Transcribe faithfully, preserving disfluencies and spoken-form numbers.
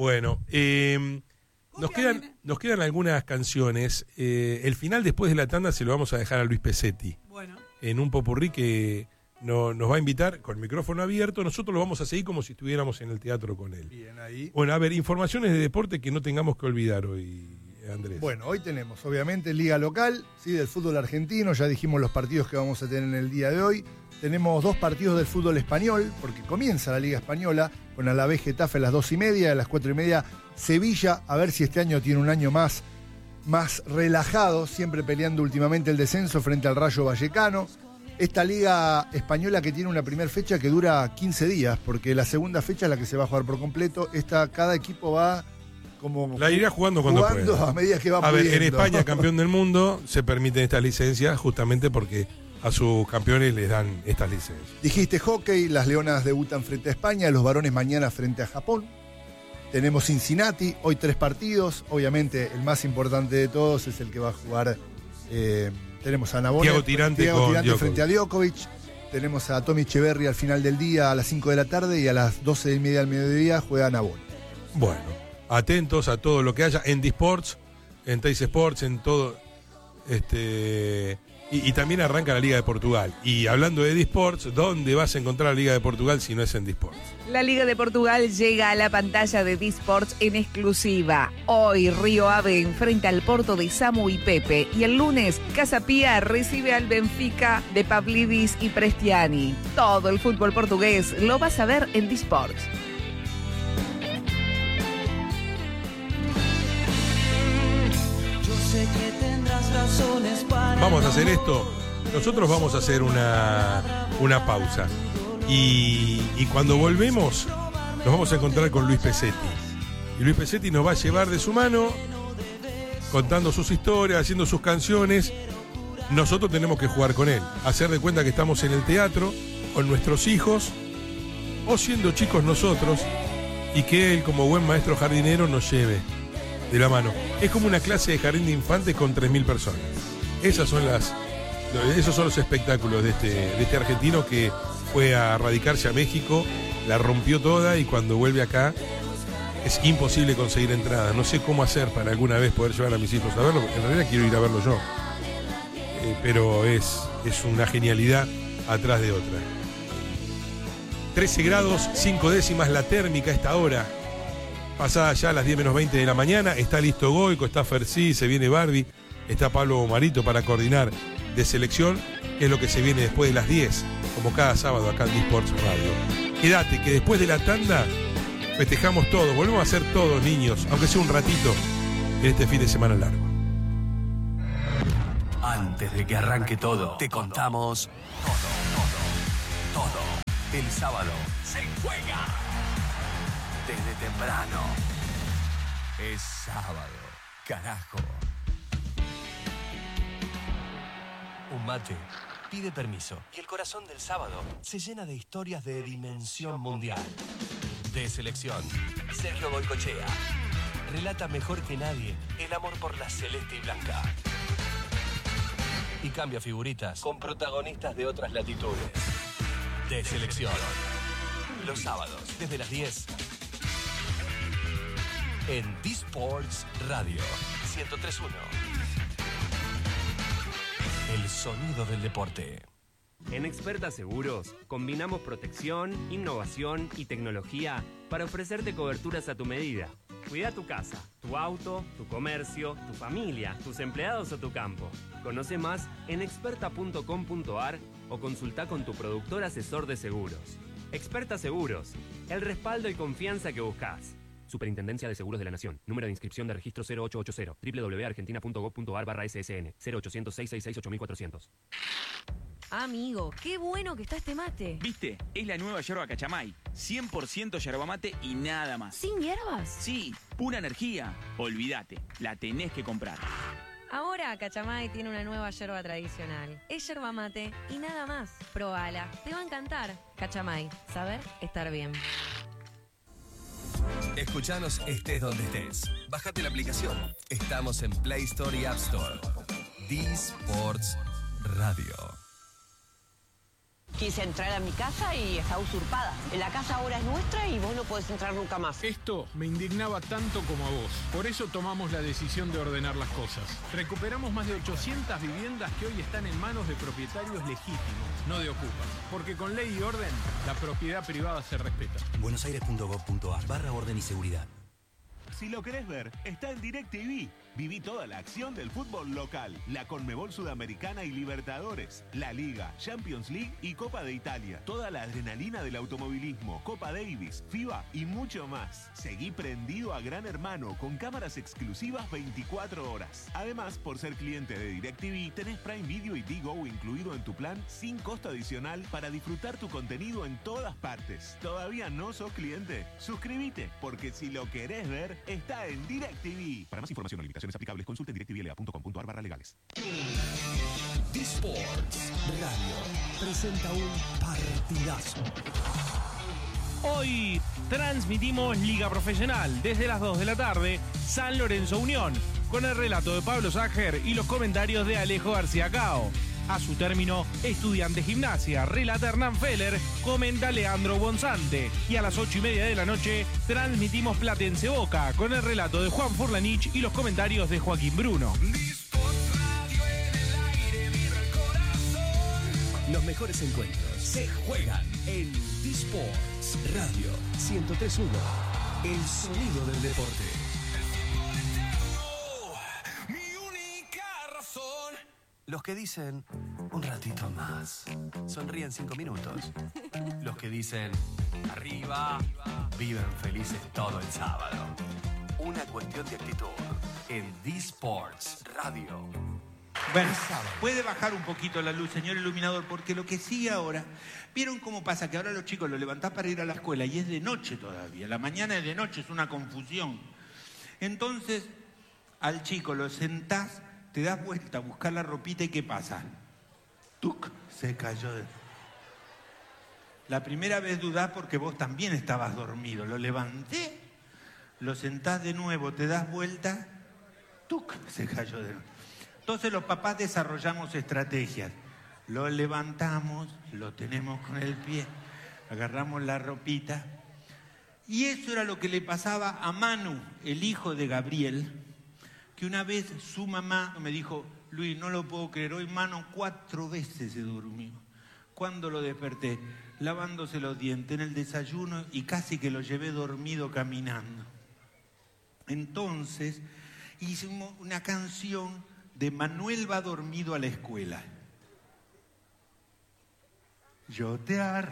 Bueno, eh, nos quedan, nos quedan algunas canciones. Eh, el final después de la tanda se lo vamos a dejar a Luis Pesetti. Bueno. En un popurrí que no, nos va a invitar con el micrófono abierto. Nosotros lo vamos a seguir como si estuviéramos en el teatro con él. Bien, ahí. Bueno, a ver, informaciones de deporte que no tengamos que olvidar hoy, Andrés. Bueno, hoy tenemos obviamente liga local, sí, del fútbol argentino. Ya dijimos los partidos que vamos a tener en el día de hoy. Tenemos dos partidos del fútbol español, porque comienza la Liga Española con Alavés Getafe a las dos y media, a las cuatro y media Sevilla, a ver si este año tiene un año más, más relajado, siempre peleando últimamente el descenso frente al Rayo Vallecano. Esta Liga Española que tiene una primera fecha que dura quince días, porque la segunda fecha es la que se va a jugar por completo. Esta, cada equipo va como... La irá jugando cuando jugando pueda. a medida que va A pudiendo. ver, en España, campeón del mundo, se permiten estas licencias justamente porque a sus campeones les dan estas licencias. Dijiste hockey, las Leonas debutan frente a España, los varones mañana frente a Japón. Tenemos Cincinnati, hoy tres partidos. Obviamente el más importante de todos es el que va a jugar. Eh, tenemos a Nabone, Thiago Tirante, Thiago con Tirante Djokovic. frente a Djokovic. Tenemos a Tommy Echeverry al final del día a las cinco de la tarde y a las doce y media del mediodía juega Nabone. Bueno, atentos a todo lo que haya en Disports, en Teis Sports, en todo. Este... Y, y también arranca la Liga de Portugal. Y hablando de Disports, ¿dónde vas a encontrar la Liga de Portugal si no es en Disports? La Liga de Portugal llega a la pantalla de Disports en exclusiva. Hoy Río Ave enfrenta al Porto de Samu y Pepe. Y el lunes Casa Pia recibe al Benfica de Pavlidis y Prestiani. Todo el fútbol portugués lo vas a ver en Disports. Yo sé que tendrás razones para... Vamos a hacer esto. Nosotros vamos a hacer una, una pausa. Y, y cuando volvemos, nos vamos a encontrar con Luis Pesetti. Y Luis Pesetti nos va a llevar de su mano, contando sus historias, haciendo sus canciones. Nosotros tenemos que jugar con él. Hacer de cuenta que estamos en el teatro, con nuestros hijos, o siendo chicos nosotros, y que él, como buen maestro jardinero, nos lleve de la mano. Es como una clase de jardín de infantes con tres mil personas. Esas son las, esos son los espectáculos de este, de este argentino que fue a radicarse a México, la rompió toda y cuando vuelve acá es imposible conseguir entrada. No sé cómo hacer para alguna vez poder llevar a mis hijos a verlo, porque en realidad quiero ir a verlo yo. Eh, pero es, es una genialidad atrás de otra. trece grados, cinco décimas la térmica a esta hora. Pasada ya a las diez menos veinte de la mañana, está listo Goico, está Fercí, se viene Barbie, está Pablo Marito para coordinar de selección, que es lo que se viene después de las diez, como cada sábado acá en Disports Radio. Quédate, que después de la tanda festejamos todo, volvemos a hacer todo, niños, aunque sea un ratito, en este fin de semana largo. Antes de que arranque todo, te contamos todo, todo, todo. El sábado se juega desde temprano. Es sábado, carajo. Un mate pide permiso y el corazón del sábado se llena de historias de dimensión mundial. De selección, Sergio Goicochea relata mejor que nadie el amor por la celeste y blanca. Y cambia figuritas con protagonistas de otras latitudes. De selección. Los sábados, desde las diez. En Disports Radio ciento tres punto uno. El sonido del deporte. En Experta Seguros combinamos protección, innovación y tecnología para ofrecerte coberturas a tu medida. Cuida tu casa, tu auto, tu comercio, tu familia, tus empleados o tu campo. Conoce más en experta punto com punto ar o consulta con tu productor asesor de seguros. Experta Seguros, el respaldo y confianza que buscas. Superintendencia de Seguros de la Nación. Número de inscripción de registro cero ocho ocho cero. doble u doble u doble u punto argentina punto gob punto ar barra ese ese ene. cero ochocientos, seiscientos sesenta y seis, ocho mil cuatrocientos. Amigo, qué bueno que está este mate. ¿Viste? Es la nueva yerba Cachamay. cien por ciento yerba mate y nada más. ¿Sin hierbas? Sí, pura energía. Olvídate, la tenés que comprar. Ahora Cachamay tiene una nueva yerba tradicional. Es yerba mate y nada más. Probala, te va a encantar. Cachamay, saber estar bien. Escuchanos estés donde estés. Bájate la aplicación. Estamos en Play Store y App Store. Disports Radio. Quise entrar a mi casa y está usurpada. La casa ahora es nuestra y vos no podés entrar nunca más. Esto me indignaba tanto como a vos. Por eso tomamos la decisión de ordenar las cosas. Recuperamos más de ochocientas viviendas que hoy están en manos de propietarios legítimos, no de ocupas. Porque con ley y orden, la propiedad privada se respeta. buenosaires punto gov punto ar barra orden y seguridad. Si lo querés ver, está en DirecTV. Viví toda la acción del fútbol local, la Conmebol Sudamericana y Libertadores, la Liga, Champions League y Copa de Italia. Toda la adrenalina del automovilismo, Copa Davis, FIBA y mucho más. Seguí prendido a Gran Hermano con cámaras exclusivas veinticuatro horas. Además, por ser cliente de DirecTV, tenés Prime Video y Digo incluido en tu plan sin costo adicional para disfrutar tu contenido en todas partes. ¿Todavía no sos cliente? Suscríbete, porque si lo querés ver, está en DirecTV. Para más información o limitaciones aplicables, consulte en directvla punto com punto ar barra legales. Disports Radio presenta un partidazo. Hoy transmitimos Liga Profesional desde las dos de la tarde, San Lorenzo Unión, con el relato de Pablo Ságer y los comentarios de Alejo García Cao. A su término, Estudiantes Gimnasia, relata Hernán Feller, comenta Leandro Bonzante. Y a las ocho y media de la noche, transmitimos Platense Boca, con el relato de Juan Furlanich y los comentarios de Joaquín Bruno. Los mejores encuentros se juegan en Disports Radio ciento tres punto uno. El sonido del deporte. Los que dicen un ratito más, sonríen cinco minutos. Los que dicen arriba, viven felices todo el sábado. Una cuestión de actitud en Disports Radio. Bueno, puede bajar un poquito la luz, señor iluminador, porque lo que sigue ahora, ¿vieron cómo pasa? Que ahora los chicos los levantás para ir a la escuela y es de noche todavía. La mañana es de noche, es una confusión. Entonces, al chico lo sentás, te das vuelta a buscar la ropita y ¿qué pasa? ¡Tuc! Se cayó. De... La primera vez dudás porque vos también estabas dormido. Lo levanté, lo sentás de nuevo, te das vuelta, ¡tuc! Se cayó de nuevo. Entonces los papás desarrollamos estrategias. Lo levantamos, lo tenemos con el pie, agarramos la ropita. Y eso era lo que le pasaba a Manu, el hijo de Gabriel, que una vez su mamá me dijo, Luis, no lo puedo creer, hoy Manu cuatro veces se durmió. Cuando lo desperté, lavándose los dientes en el desayuno y casi que lo llevé dormido caminando. Entonces hicimos una canción de Manuel va dormido a la escuela. Yo te arreglo